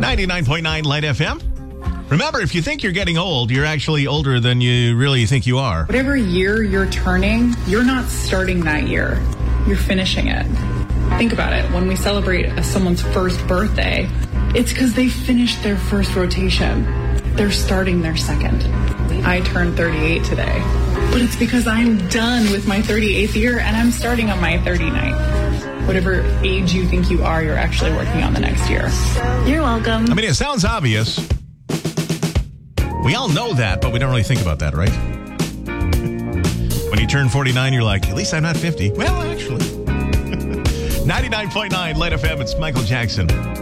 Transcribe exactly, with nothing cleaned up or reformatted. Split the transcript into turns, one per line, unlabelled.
ninety-nine point nine Light F M. Remember, if you think you're getting old, you're actually older than you really think you are.
Whatever year you're turning, you're not starting that year. You're finishing it. Think about it. When we celebrate someone's first birthday, it's because they finished their first rotation. They're starting their second. I turned thirty-eight today, but it's because I'm done with my thirty-eighth year and I'm starting on my thirty-ninth. Whatever age you think you are, you're actually working on the next year. You're welcome.
I mean, it sounds obvious. We all know that, but we don't really think about that, right? When you turn forty-nine, you're like, at least I'm not fifty. Well, actually. ninety-nine point nine Light F M, it's Michael Jackson.